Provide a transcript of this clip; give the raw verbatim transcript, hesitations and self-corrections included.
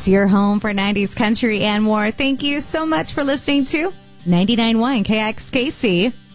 your home for nineties country and more. Thank you so much for listening to ninety-nine point one K X K C.